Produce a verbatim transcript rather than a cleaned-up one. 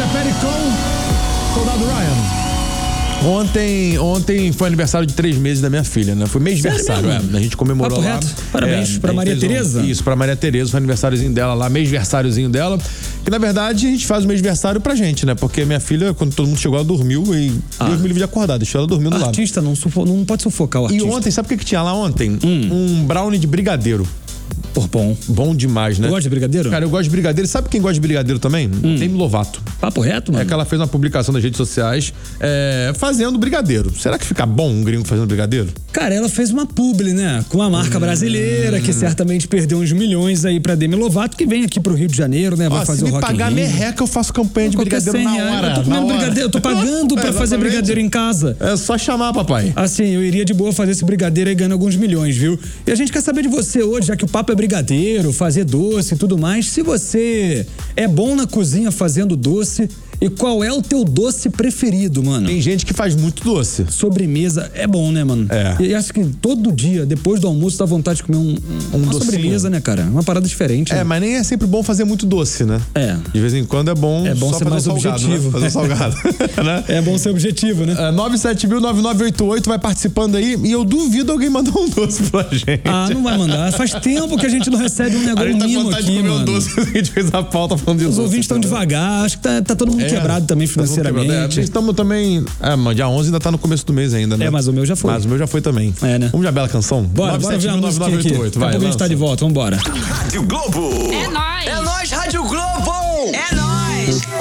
Katy Perry com Soldado Ryan. Ontem, ontem foi aniversário de três meses da minha filha, né? Foi mêsversário, é. A gente comemorou Papo lá. Reto. Parabéns é, pra Maria Tereza. Um, isso, pra Maria Tereza, foi aniversáriozinho dela lá, mêsversáriozinho dela. Que na verdade a gente faz o mêsversário pra gente, né? Porque minha filha, quando todo mundo chegou, ela dormiu e ah. Deus me livre de acordar, deixou ela dormindo lá. Artista não, sufo, não pode sufocar o artista. E ontem, sabe o que, que tinha lá ontem? Hum. Um brownie de brigadeiro. Por bom. Bom demais, né? Tu gosta de brigadeiro? Cara, eu gosto de brigadeiro. Sabe quem gosta de brigadeiro também? Hum. Demi Lovato. Papo reto, mano? É que ela fez uma publicação nas redes sociais é, fazendo brigadeiro. Será que fica bom um gringo fazendo brigadeiro? Cara, ela fez uma publi, né? Com a marca hum. brasileira, que certamente perdeu uns milhões aí pra Demi Lovato, que vem aqui pro Rio de Janeiro, né? Vai Ó, fazer se o me Rock pagar in Rio. merreca, eu faço campanha de brigadeiro na hora. Eu tô comendo brigadeiro, eu tô pagando pra é, fazer brigadeiro em casa. É só chamar, papai. Assim, eu iria de boa fazer esse brigadeiro aí ganhando alguns milhões, viu? E a gente quer saber de você hoje, já que o papo é brigadeiro, fazer doce e tudo mais. Se você é bom na cozinha fazendo doce, e qual é o teu doce preferido, mano? Tem gente que faz muito doce. Sobremesa é bom, né, mano? É. E acho que todo dia, depois do almoço, dá vontade de comer um, um uma docinho. Sobremesa, né, cara? Uma parada diferente. É, né? mas nem é sempre bom fazer muito doce, né? É. De vez em quando é bom, é bom só ser fazer mais um salgado, objetivo. Né? Fazer um salgado. né? É bom ser objetivo, né? É, nove sete mil nove nove oito oito vai participando aí e eu duvido alguém mandar um doce pra gente. Ah, não vai mandar. Faz tempo que a gente não recebe um negócio tá mínimo aqui, de comer mano. Um doce, a gente fez a pauta falando de Os doce. Os ouvintes estão devagar. Acho que tá, tá todo mundo é, quebrado também financeiramente. É, estamos também... É, mano, dia onze ainda tá no começo do mês ainda, né? É, mas o meu já foi. Mas o meu já foi também. É, né? Vamos de uma bela canção? Bora, bora ver a música aqui. Daqui a pouco a gente tá de volta, vambora. Rádio Globo. É nóis. É nóis, Rádio Globo. É nóis.